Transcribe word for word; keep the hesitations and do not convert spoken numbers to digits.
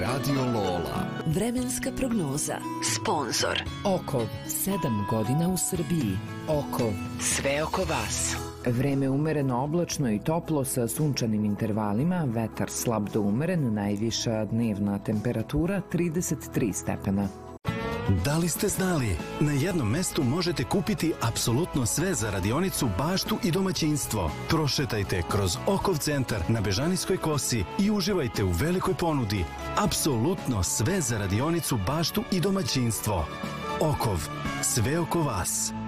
Radio Lola. Vremenska prognoza. Sponzor. Okov, sedam godina u Srbiji. Okov. Sve oko vas. Vreme umereno oblačno i toplo sa sunčanim intervalima, vetar slab do umeren, najviša dnevna temperatura trideset tri stepena. Da li ste znali? Na jednom mestu možete kupiti apsolutno sve za radionicu, baštu i domaćinstvo. Prošetajte kroz Okov centar na Bežanijskoj kosi i uživajte u velikoj ponudi. Apsolutno sve za radionicu, baštu i domaćinstvo. Okov, sve oko vas.